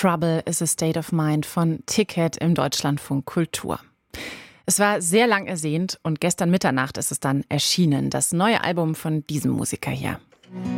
Trouble is a State of Mind von Ticket im Deutschlandfunk Kultur. Es war sehr lang ersehnt und gestern Mitternacht ist es dann erschienen, das neue Album von diesem Musiker hier.